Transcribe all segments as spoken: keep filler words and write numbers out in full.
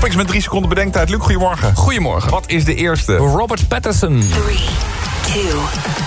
Felix met drie seconden bedenktijd. Luc, goedemorgen. Goedemorgen. Wat is de eerste? Robert Pattinson. Three, two,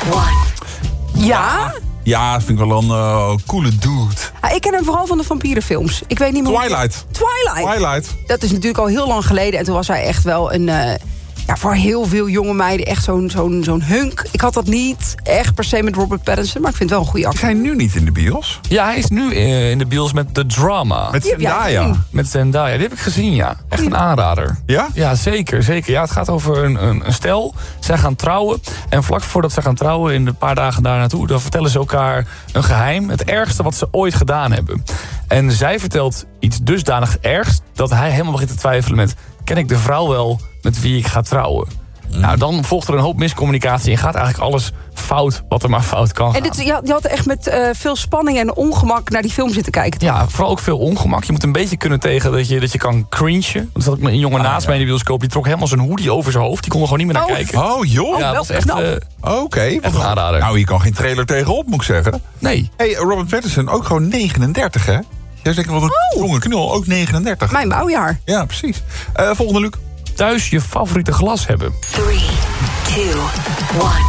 one. Ja? Ja, dat vind ik wel een uh, coole dude. Ah, ik ken hem vooral van de vampierenfilms. Ik weet niet meer. Twilight. Twilight. Twilight. Dat is natuurlijk al heel lang geleden. En toen was hij echt wel een... Uh, ja, voor heel veel jonge meiden echt zo'n zo'n zo'n hunk. Ik had dat niet echt per se met Robert Pattinson, maar ik vind het wel een goede Is acteur. hij nu niet in de bios? Ja, hij is nu uh, in de bios met The Drama. Met Die heb jij Zendaya. gezien. Met Zendaya. Die heb ik gezien, ja. Echt een aanrader. Ja? Ja, zeker. zeker. Ja, het gaat over een, een, een stel. Zij gaan trouwen. En vlak voordat ze gaan trouwen, in een paar dagen daar naartoe... dan vertellen ze elkaar een geheim. Het ergste wat ze ooit gedaan hebben. En zij vertelt iets dusdanig ergs... dat hij helemaal begint te twijfelen met... ken ik de vrouw wel met wie ik ga trouwen? Nou, dan volgt er een hoop miscommunicatie... en gaat eigenlijk alles fout wat er maar fout kan gaan. En dit, je, had, je had echt met uh, veel spanning en ongemak naar die film zitten kijken. Toch? Ja, vooral ook veel ongemak. Je moet een beetje kunnen tegen dat je, dat je kan cringen. Er zat ook een jongen Ah, naast ja. mij in de bioscoop... die trok helemaal zijn hoodie over zijn hoofd. Die kon er gewoon niet meer naar Oh. kijken. Oh, joh. Ja, wel dat was echt, knap. uh, Oké. echt een aanrader. Nou, hier kan geen trailer tegenop, moet ik zeggen. Nee. Hey, Robert Pattinson, ook gewoon negenendertig, hè? Jij zegt wel een Oh. jonge knul, ook negenendertig. Mijn bouwjaar. Ja, precies. Uh, volgende, Luc. Thuis je favoriete glas hebben. Three, two, one.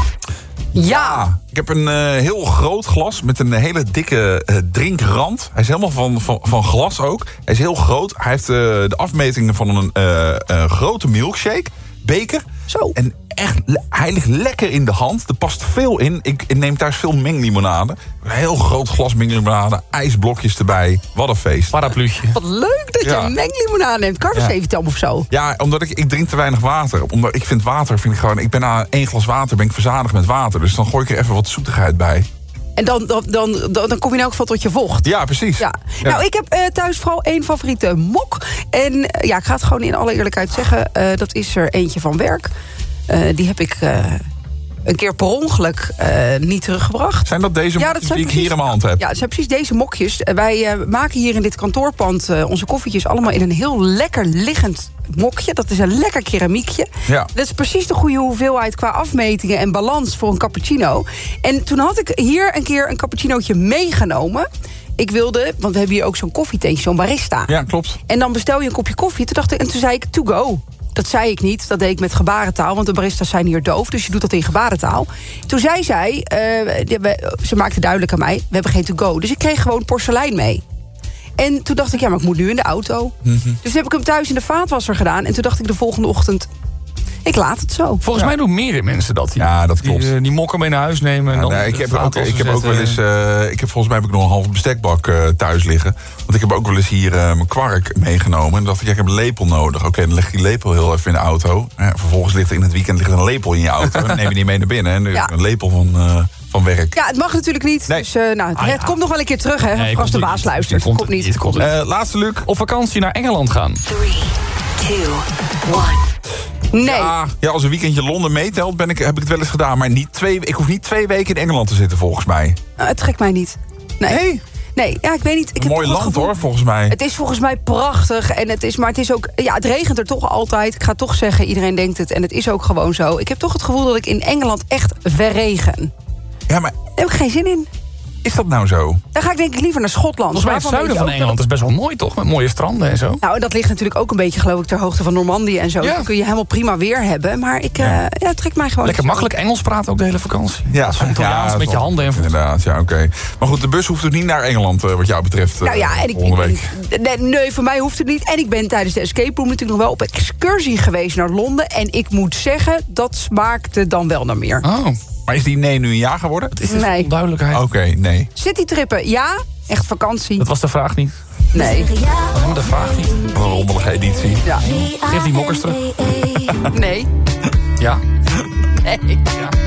Ja. Ik heb een uh, heel groot glas met een hele dikke uh, drinkrand. Hij is helemaal van, van, van glas ook. Hij is heel groot. Hij heeft uh, de afmetingen van een uh, uh, grote milkshake. Beker. Zo. En echt, hij ligt lekker in de hand. Er past veel in. Ik, ik neem thuis veel menglimonade. Een heel groot glas menglimonade. IJsblokjes erbij. Wat een feest. Parapluutje. Wat leuk dat je Ja. een menglimonade neemt. Carver Ja. Steventam of zo. Ja, omdat ik, ik drink te weinig water. Omdat ik vind water, vind ik gewoon... Ik ben na één glas water ben ik verzadigd met water. Dus dan gooi ik er even wat zoetigheid bij. En dan, dan, dan, dan, dan kom je in elk geval tot je vocht. Ja, precies. Ja. Ja. Nou, ik heb uh, thuis vooral één favoriete mok. En uh, ja, ik ga het gewoon in alle eerlijkheid zeggen. Uh, dat is er eentje van werk. Uh, die heb ik uh, een keer per ongeluk uh, niet teruggebracht. Zijn dat deze Ja, mokjes dat zijn die ik precies- hier in mijn hand heb? Ja, het zijn precies deze mokjes. Uh, wij uh, maken hier in dit kantoorpand uh, onze koffietjes allemaal in een heel lekker liggend mokje. Dat is een lekker keramiekje. Ja. Dat is precies de goede hoeveelheid qua afmetingen en balans voor een cappuccino. En toen had ik hier een keer een cappuccinootje meegenomen. Ik wilde, want we hebben hier ook zo'n koffietentje, zo'n barista. Ja, klopt. En dan bestel je een kopje koffie. Toen dacht ik, en toen zei ik, to go. Dat zei ik niet, dat deed ik met gebarentaal. Want de baristas zijn hier doof, dus je doet dat in gebarentaal. Toen zei zij, uh, die, we, ze maakte duidelijk aan mij... we hebben geen to go. Dus ik kreeg gewoon porselein mee. En toen dacht ik, ja, maar ik moet nu in de auto. Mm-hmm. Dus toen heb ik hem thuis in de vaatwasser gedaan. En toen dacht ik de volgende ochtend... ik laat het zo. Volgens Ja. mij doen meerdere mensen dat. Die, Ja, dat klopt. Die, uh, die mokken mee naar huis nemen. En Ja, dan nee, ik heb, de ook, vaatwasser ik heb ook wel eens. zetten. Uh, ik heb, volgens mij heb ik nog een halve bestekbak uh, thuis liggen. Want ik heb ook wel eens hier uh, mijn kwark meegenomen. En dan dacht ik, ja, ik heb een lepel nodig. Oké, okay, dan leg ik die lepel heel even in de auto. Ja, vervolgens ligt er in het weekend ligt er een lepel in je auto. Dan neem je die mee naar binnen. En dan Ja. een lepel van, uh, van werk. Ja, het mag natuurlijk niet. Nee. Dus uh, nou, het, Ah, ja. het komt nog wel een keer terug, hè. Nee, als de komt baas niet. luistert. Komt Komt niet. niet. Komt niet. Uh, laatste, Luc. Op vakantie naar Engeland gaan. Three, two, one. Nee. Ja, ja, als een weekendje Londen meetelt, ben ik, heb ik het wel eens gedaan. Maar niet twee, ik hoef niet twee weken in Engeland te zitten, volgens mij. Uh, het trekt mij niet. Nee. Nee. Nee, ja, ik weet niet. Ik Een heb mooi toch het land, gevoel- hoor, volgens mij. Het is volgens mij prachtig. En het is, maar het is ook. Ja, het regent er toch altijd. Ik ga toch zeggen, iedereen denkt het. En het is ook gewoon zo. Ik heb toch het gevoel dat ik in Engeland echt verregen. Ja, maar Daar heb ik geen zin in. is dat nou zo? Dan ga ik denk ik liever naar Schotland. Volgens mij het Daarvan zuiden weet van je ook Engeland is best wel mooi, toch? Met mooie stranden en zo. dat- Nou, en dat ligt natuurlijk ook een beetje, geloof ik, ter hoogte van Normandië en zo. Ja. Dan kun je helemaal prima weer hebben. Maar ik, ja. Uh, ja, het trekt mij gewoon. Lekker niet zo. makkelijk Engels praten ook de hele vakantie. Ja, Zo'n Italiaans ja, met je dat- handen en voeten. Inderdaad, ja, oké. Okay. Maar goed, de bus hoeft dus niet naar Engeland, uh, wat jou betreft, uh, Nou ja, en ik, volgende ik week. nee, nee, voor mij hoeft het niet. En ik ben tijdens de escape room natuurlijk nog wel op excursie geweest naar Londen. En ik moet zeggen, dat smaakte dan wel naar meer. Oh, Maar is die nee nu een ja geworden? is dit Nee. onduidelijkheid? Oké, okay, nee. Citytrippen, ja. Echt vakantie. Dat was de vraag niet. Nee. Maar de vraag niet. Wat een rommelige editie. Ja. Geef die mokkers terug. Nee. Ja. Nee. Ja.